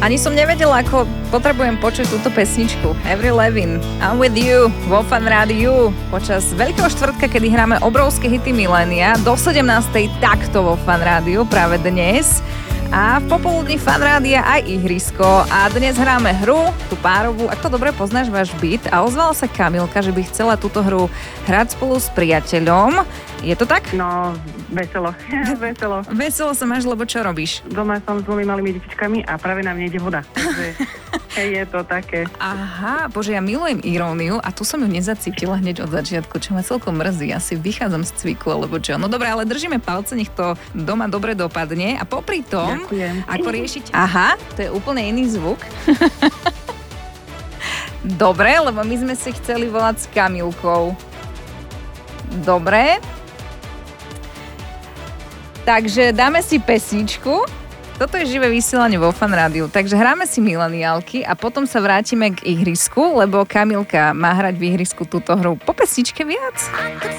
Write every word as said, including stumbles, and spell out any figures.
Ani som nevedela, ako potrebujem počuť túto pesničku. Avril Lavigne, I'm with you, vo Fan Rádiu. Počas Veľkého štvrtka, kedy hráme obrovské hity milénia, do sedemnástej takto vo Fan Rádiu práve dnes. A v popoludní Fan Rádia aj ihrisko. A dnes hráme hru, tú párovú. Ako dobre poznáš váš byt? A ozvala sa Kamilka, že by chcela túto hru hrať spolu s priateľom. Je to tak? No, veselo. veselo. Veselo sa máš, lebo čo robíš? Doma som s dvomi malými detičkami a práve nám nejde voda. Takže je to také. Aha, bože, ja milujem iróniu a tu som ju nezacítila hneď od začiatku, čo ma celkom mrzí. Asi vychádzam z cviku, alebo čo. No dobré, ale držíme palce, nech to doma dobre dopadne. A popri tom, ďakujem. Ako riešiť... Aha, to je úplne iný zvuk. Dobre, lebo my sme si chceli volať s Kamilkou. Dobre. Takže dáme si pesničku. Toto je živé vysielanie vo Fan Rádiu. Takže hráme si mileniálky a potom sa vrátime k ihrisku, lebo Kamilka má hrať v ihrisku túto hru po pesničke viac.